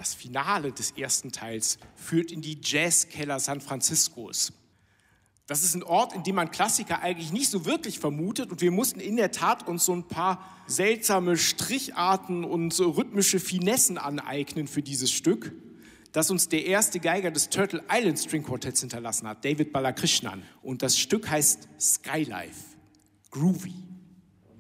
das Finale des ersten Teils führt in die Jazzkeller San Franciscos. Das ist ein Ort, in dem man Klassiker eigentlich nicht so wirklich vermutet und wir mussten in der Tat uns so ein paar seltsame Stricharten und so rhythmische Finessen aneignen für dieses Stück, das uns der erste Geiger des Turtle Island String Quartetts hinterlassen hat, David Balakrishnan. Und das Stück heißt Skylife, Groovy.